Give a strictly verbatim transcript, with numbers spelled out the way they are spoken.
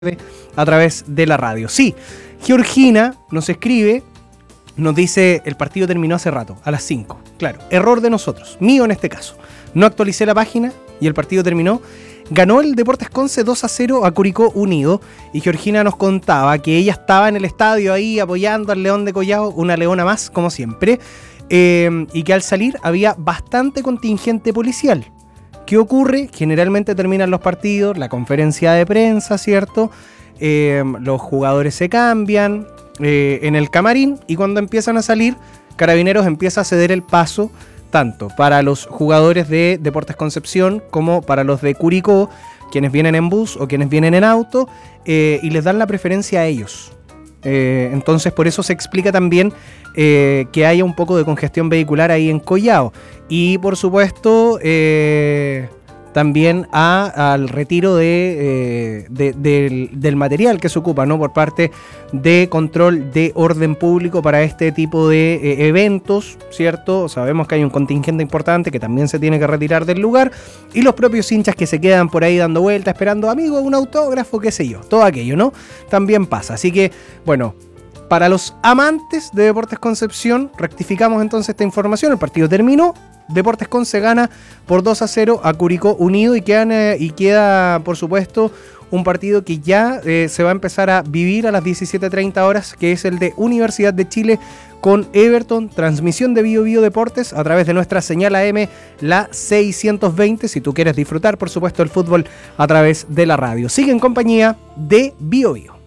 a través de la radio. Sí, Georgina nos escribe, nos dice, el partido terminó hace rato, a las cinco. Claro, error de nosotros, mío en este caso. No actualicé la página y el partido terminó. Ganó el Deportes Conce dos a cero a Curicó Unido y Georgina nos contaba que ella estaba en el estadio ahí apoyando al León de Collao, una leona más, como siempre, eh, y que al salir había bastante contingente policial. ¿Qué ocurre? Generalmente terminan los partidos, la conferencia de prensa, ¿cierto? Eh, los jugadores se cambian eh, en el camarín y cuando empiezan a salir, Carabineros empieza a ceder el paso tanto para los jugadores de Deportes Concepción como para los de Curicó, quienes vienen en bus o quienes vienen en auto, eh, y les dan la preferencia a ellos. Eh, entonces por eso se explica también eh, que haya un poco de congestión vehicular ahí en Collao y por supuesto eh, también a, al retiro de, eh, de, del, del material que se ocupa, ¿no? Por parte de control de orden público para este tipo de eh, eventos, ¿cierto? Sabemos que hay un contingente importante que también se tiene que retirar del lugar y los propios hinchas que se quedan por ahí dando vueltas, esperando, amigo, un autógrafo, qué sé yo, todo aquello, ¿no? También pasa, así que, bueno, para los amantes de Deportes Concepción, rectificamos entonces esta información, el partido terminó, Deportes Conce gana por dos a cero a Curicó Unido y, quedan, eh, y queda, por supuesto, un partido que ya eh, se va a empezar a vivir a las diecisiete treinta horas, que es el de Universidad de Chile con Everton, transmisión de Bio Bio Deportes a través de nuestra señal A M, la seiscientos veinte, si tú quieres disfrutar, por supuesto, el fútbol a través de la radio. Sigue en compañía de Bio Bio.